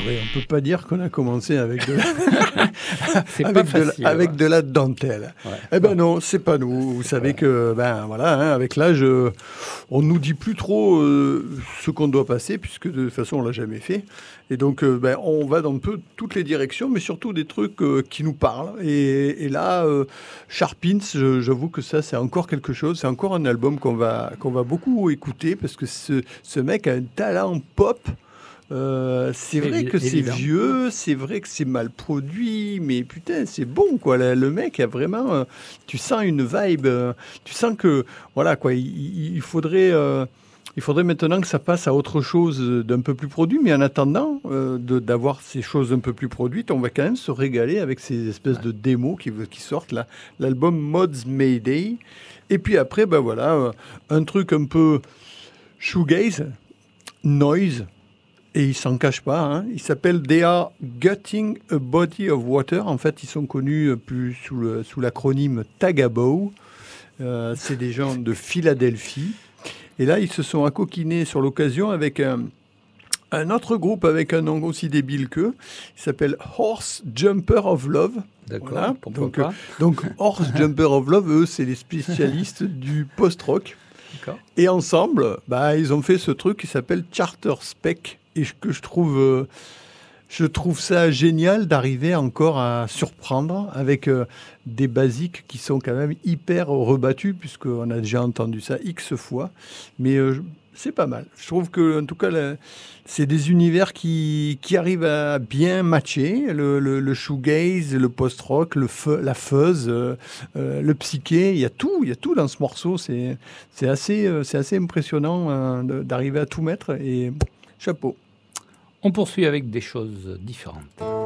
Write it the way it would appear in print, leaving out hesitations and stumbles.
vrai, on peut pas dire qu'on a commencé avec C'est pas facile, avec de la dentelle. Ouais. Eh ben non, c'est pas nous. Vous savez que, avec l'âge, on nous dit plus trop ce qu'on doit passer, puisque de toute façon, on l'a jamais fait. Et donc, on va dans un peu toutes les directions, mais surtout des trucs qui nous parlent. Et là, Sharpins, j'avoue que ça, c'est encore quelque chose. C'est encore un album qu'on va beaucoup écouter, parce que ce mec a un talent pop. C'est vrai que c'est vieux, c'est vrai que c'est mal produit, mais putain, c'est bon, quoi. Le mec a vraiment... tu sens une vibe, tu sens que, voilà, quoi, il faudrait maintenant que ça passe à autre chose d'un peu plus produit, mais en attendant d'avoir ces choses un peu plus produites, on va quand même se régaler avec ces espèces de démos qui sortent, là. L'album Mods Mayday. Et puis après, un truc un peu shoegaze, noise. Et ils s'en cachent pas. Hein. Ils s'appellent They Are Gutting a Body of Water. En fait, ils sont connus plus sous l'acronyme Tagabo. C'est des gens de Philadelphie. Et là, ils se sont accoquinés sur l'occasion avec un autre groupe avec un nom aussi débile qu'eux. Il s'appelle Horse Jumper of Love. D'accord, voilà. pourquoi pas. Donc, Horse Jumper of Love, eux, c'est les spécialistes du post-rock. D'accord. Et ensemble, ils ont fait ce truc qui s'appelle Charter Spec. Et que je trouve ça génial d'arriver encore à surprendre avec des basiques qui sont quand même hyper rebattus, puisqu'on a déjà entendu ça X fois. Mais c'est pas mal. Je trouve que, en tout cas, c'est des univers qui arrivent à bien matcher. Le shoegaze, le post-rock, la fuzz, le psyché. Il y a tout dans ce morceau. C'est assez impressionnant d'arriver à tout mettre. Et chapeau. On poursuit avec des choses différentes.